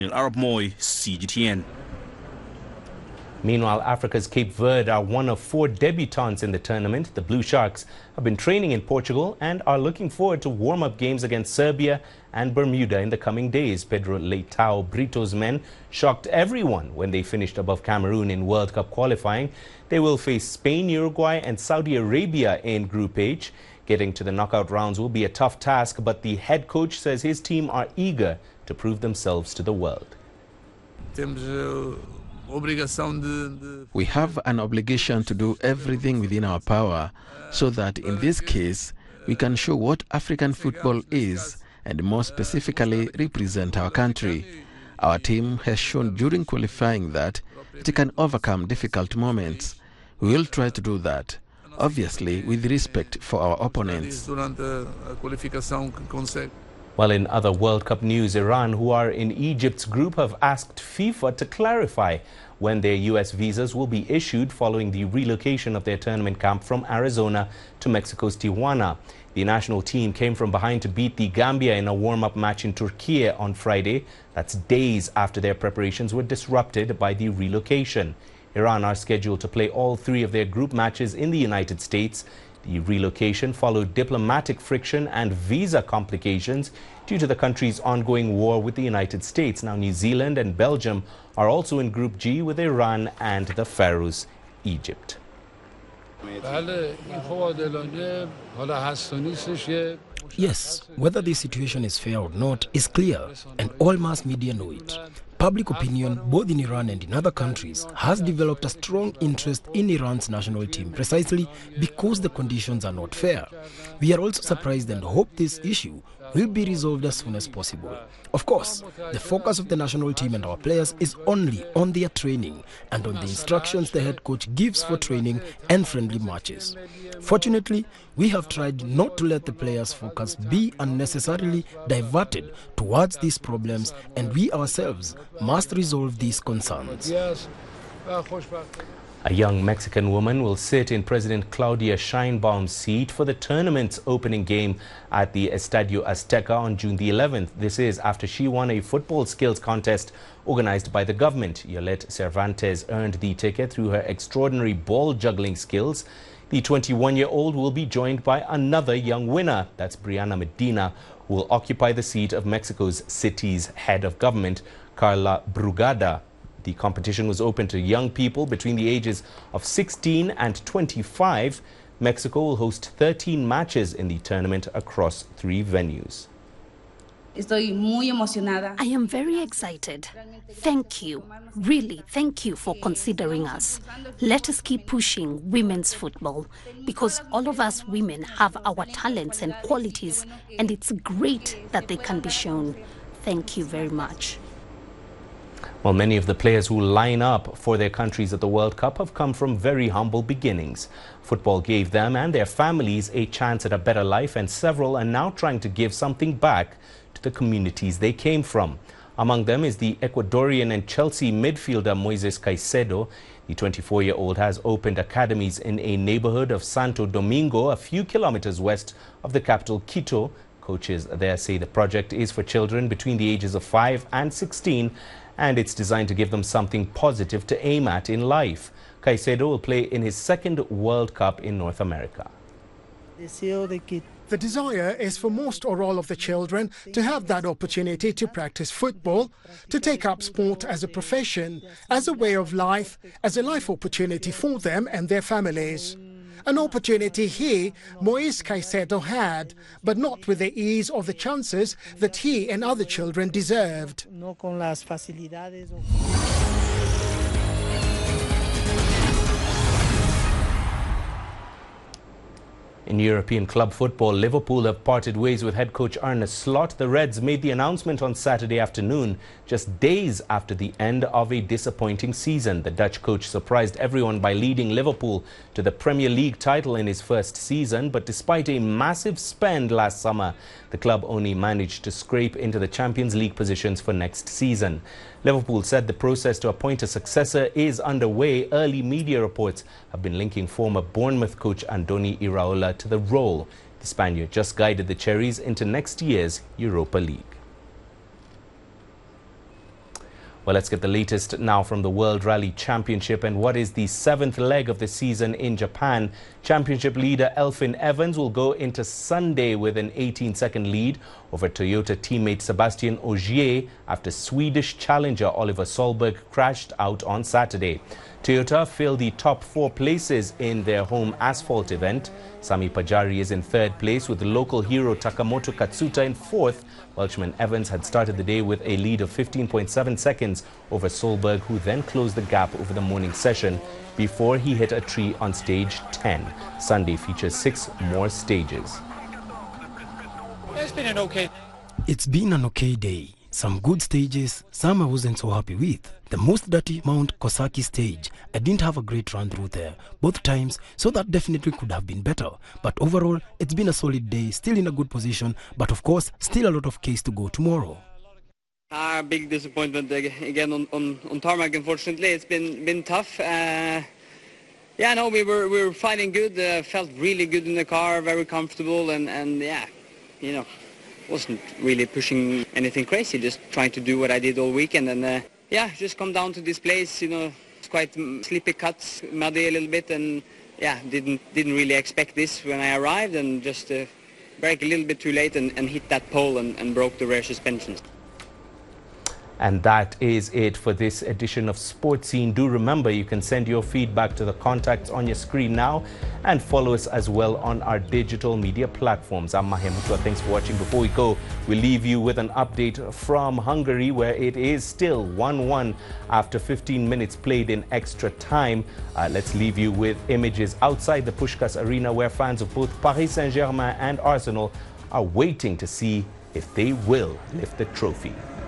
Arab Moy, CGTN. Meanwhile, Africa's Cape Verde are one of 4 debutants in the tournament. The Blue Sharks have been training in Portugal and are looking forward to warm-up games against Serbia and Bermuda in the coming days. Pedro Leitao Brito's men shocked everyone when they finished above Cameroon in World Cup qualifying. They will face Spain, Uruguay and Saudi Arabia in Group H. Getting to the knockout rounds will be a tough task, but the head coach says his team are eager to prove themselves to the world. We have an obligation to do everything within our power so that in this case we can show what African football is and more specifically represent our country. Our team has shown during qualifying that it can overcome difficult moments. We will try to do that, obviously with respect for our opponents. Well, in other World Cup news, Iran, who are in Egypt's group, have asked FIFA to clarify when their U.S. visas will be issued following the relocation of their tournament camp from Arizona to Mexico's Tijuana. The national team came from behind to beat the Gambia in a warm-up match in Turkey on Friday. That's days after their preparations were disrupted by the relocation. Iran are scheduled to play all 3 of their group matches in the United States. The relocation followed diplomatic friction and visa complications due to the country's ongoing war with the United States. Now, New Zealand and Belgium are also in Group G with Iran and the Faroes, Egypt. Yes, whether this situation is fair or not is clear, and all mass media know it. Public opinion, both in Iran and in other countries, has developed a strong interest in Iran's national team precisely because the conditions are not fair. We are also surprised and hope this issue will be resolved as soon as possible. Of course, the focus of the national team and our players is only on their training and on the instructions the head coach gives for training and friendly matches. Fortunately, we have tried not to let the players' focus be unnecessarily diverted towards these problems, and we ourselves must resolve these concerns. A young Mexican woman will sit in President Claudia Sheinbaum's seat for the tournament's opening game at the Estadio Azteca on June the 11th. This is after she won a football skills contest organized by the government. Yolette Cervantes earned the ticket through her extraordinary ball juggling skills. The 21-year-old will be joined by another young winner, that's Brianna Medina, who will occupy the seat of Mexico's city's head of government, Carla Brugada. The competition was open to young people between the ages of 16 and 25. Mexico will host 13 matches in the tournament across 3 venues. I am very excited. Thank you. Really, thank you for considering us. Let us keep pushing women's football because all of us women have our talents and qualities, and it's great that they can be shown. Thank you very much. Well, many of the players who line up for their countries at the World Cup have come from very humble beginnings. Football gave them and their families a chance at a better life, and several are now trying to give something back to the communities they came from. Among them is the Ecuadorian and Chelsea midfielder Moises Caicedo. The 24-year-old has opened academies in a neighborhood of Santo Domingo, a few kilometers west of the capital, Quito. Coaches there say the project is for children between the ages of 5 and 16, and it's designed to give them something positive to aim at in life. Caicedo will play in his 2nd World Cup in North America. The desire is for most or all of the children to have that opportunity to practice football, to take up sport as a profession, as a way of life, as a life opportunity for them and their families. An opportunity he, Moises Caicedo, had, but not with the ease or the chances that he and other children deserved. In European club football, Liverpool have parted ways with head coach Arne Slot. The Reds made the announcement on Saturday afternoon, just days after the end of a disappointing season. The Dutch coach surprised everyone by leading Liverpool to the Premier League title in his first season, but despite a massive spend last summer, the club only managed to scrape into the Champions League positions for next season. Liverpool said the process to appoint a successor is underway. Early media reports have been linking former Bournemouth coach Andoni Iraola to the role. The Spaniard just guided the Cherries into next year's Europa League. Well, let's get the latest now from the World Rally Championship and what is the 7th leg of the season in Japan. Championship leader Elfyn Evans will go into Sunday with an 18-second lead over Toyota teammate Sebastian Ogier after Swedish challenger Oliver Solberg crashed out on Saturday. Toyota filled the top 4 places in their home asphalt event. Sami Pajari is in 3rd place with local hero Takamoto Katsuta in 4th. Welshman Evans had started the day with a lead of 15.7 seconds over Solberg, who then closed the gap over the morning session before he hit a tree on stage 10. Sunday features 6 more stages. It's been an okay day. Some good stages, some I wasn't so happy with. The most dirty Mount Kosaki stage, I didn't have a great run through there both times, so that definitely could have been better. But overall, it's been a solid day, still in a good position, but of course, still a lot of case to go tomorrow. Big disappointment again on tarmac, unfortunately. It's been tough. Yeah, no, we were fighting good, felt really good in the car, very comfortable, and yeah, you know, wasn't really pushing anything crazy, just trying to do what I did all weekend. And yeah, just come down to this place, you know, it's quite slippy cuts, muddy a little bit, and yeah, didn't really expect this when I arrived, and just brake a little bit too late and hit that pole and broke the rear suspensions. And that is it for this edition of Sports Scene. Do remember, you can send your feedback to the contacts on your screen now and follow us as well on our digital media platforms. I'm Mahe Mutwa. Thanks for watching. Before we go, we leave you with an update from Hungary, where it is still 1-1 after 15 minutes played in extra time. Let's leave you with images outside the Puskás Arena, where fans of both Paris Saint-Germain and Arsenal are waiting to see if they will lift the trophy.